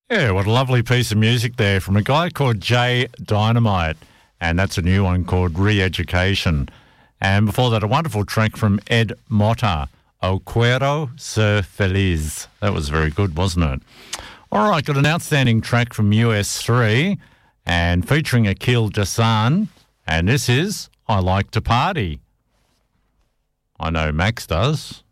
Yeah, what a lovely piece of music there from a guy called Jay Dynamite, and that's a new one called Re-Education. And before that, a wonderful track from Ed Motta, O Quiero Ser Feliz. That was very good, wasn't it? All right, got an outstanding track from US3 and featuring Akil Dasan, and this is I Like to Party. I know Max does.